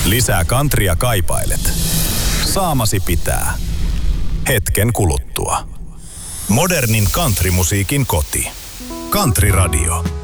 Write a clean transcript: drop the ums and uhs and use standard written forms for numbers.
Lisää countrya kaipailet. Saamasi pitää. Hetken kuluttua. Modernin countrymusiikin koti. Country Radio.